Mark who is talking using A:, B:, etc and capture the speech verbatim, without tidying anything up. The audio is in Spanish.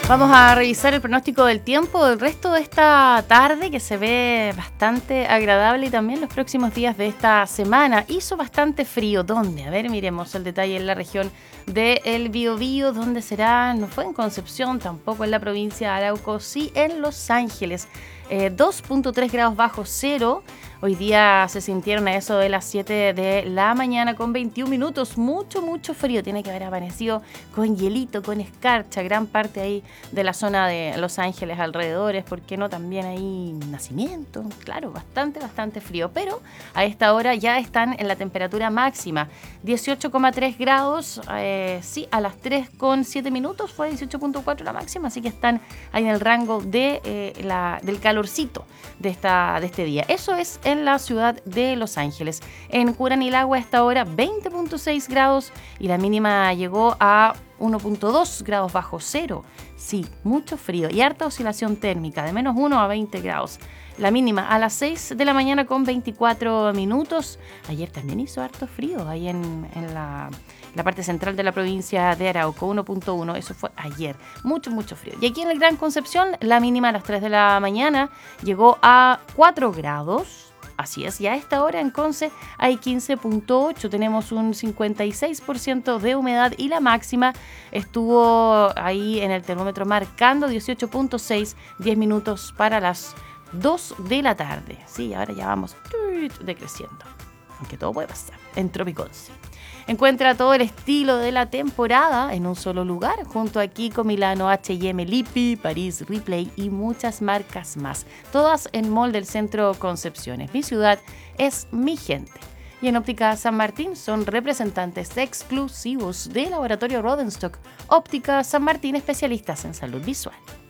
A: Vamos a revisar el pronóstico del tiempo del resto de esta tarde, que se ve bastante agradable, y también los próximos días de esta semana. Hizo bastante frío. ¿Dónde? A ver, miremos el detalle en la región del Biobío. ¿Dónde será? No fue en Concepción, tampoco en la provincia de Arauco, sí en Los Ángeles. Eh, dos punto tres grados bajo cero. Hoy día se sintieron a eso de las siete de la mañana con veintiún minutos. Mucho, mucho frío. Tiene que haber amanecido con hielito, con escarcha. Gran parte ahí de la zona de Los Ángeles, alrededores. ¿Por qué no? También hay nacimiento. Claro, bastante, bastante frío. Pero a esta hora ya están en la temperatura máxima. dieciocho coma tres grados. Eh, sí, a las tres con siete minutos fue dieciocho punto cuatro la máxima. Así que están ahí en el rango de, eh, la, del calorcito de, esta, de este día. Eso es en la ciudad de Los Ángeles. En Curanilagua a esta hora veinte punto seis grados y la mínima llegó a uno punto dos grados bajo cero. Sí, mucho frío y harta oscilación térmica de menos uno a veinte grados. La mínima a las seis de la mañana con veinticuatro minutos. Ayer también hizo harto frío ahí en, en la, la parte central de la provincia de Arauco, uno punto uno, eso fue ayer. Mucho, mucho frío. Y aquí en el Gran Concepción, la mínima a las tres de la mañana llegó a cuatro grados. Así es, y a esta hora en Conce hay quince punto ocho, tenemos un cincuenta y seis por ciento de humedad y la máxima estuvo ahí en el termómetro marcando dieciocho punto seis, diez minutos para las dos de la tarde. Sí, ahora ya vamos decreciendo, aunque todo puede pasar en Tropiconce. Encuentra todo el estilo de la temporada en un solo lugar, junto a Kiko, Milano, H y M, Lippi, París, Replay y muchas marcas más. Todas en Mall del Centro Concepciones. Mi ciudad es mi gente. Y en Óptica San Martín son representantes exclusivos del Laboratorio Rodenstock. Óptica San Martín, especialistas en salud visual.